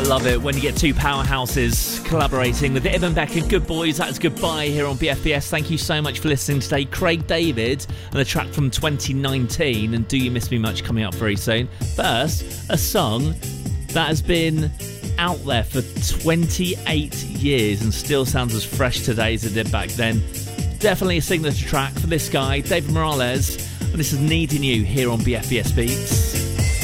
Love it when you get two powerhouses collaborating with Ibn Beck and Good Boys. That is Goodbye here on BFBS. Thank you so much for listening today. Craig David and a track from 2019 and Do You Miss Me Much coming up very soon. First, a song that has been out there for 28 years and still sounds as fresh today as it did back then. Definitely a signature track for this guy, David Morales, and this is Needing You here on BFBS Beats.